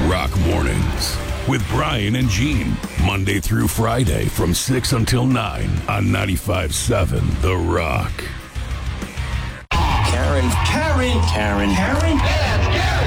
Rock Mornings with Brian and Gene. Monday through Friday from 6 until 9 on 95.7 The Rock. Karen.